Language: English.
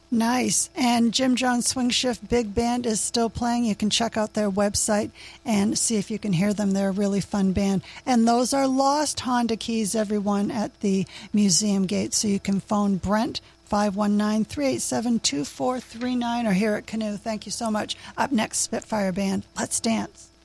Nice. And Jim Jones Swing Shift Big Band is still playing. You can check out their website and see if you can hear them. They're a really fun band. And those are lost Honda keys, everyone, at the museum gate. So you can phone Brent, 519-387-2439, or here at Canoe. Thank you so much. Up next, Spitfire Band. Let's dance.